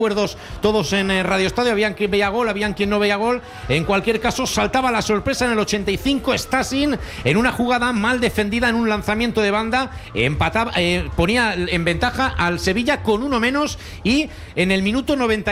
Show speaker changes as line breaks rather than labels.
Recuerdos todos en Radio Estadio, habían quien veía gol, habían quien no veía gol. En cualquier caso, saltaba la sorpresa en el 85. Stasin, en una jugada mal defendida, en un lanzamiento de banda, empataba, ponía en ventaja al Sevilla con uno menos, y en el minuto 90